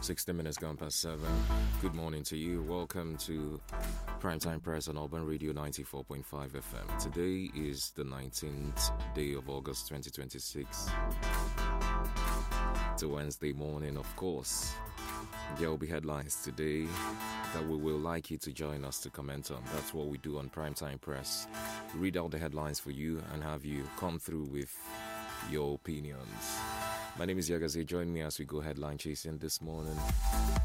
60 minutes gone past 7. Good morning to you. Welcome to Primetime Press on Urban Radio 94.5 FM. Today is the 19th day of August 2026. It's a Wednesday morning, of course. There will be headlines today that we will like you to join us to comment on. That's what we do on Primetime Press. Read out the headlines for you and have you come through with your opinions. My name is Yagaze. Join me as we go headline chasing this morning.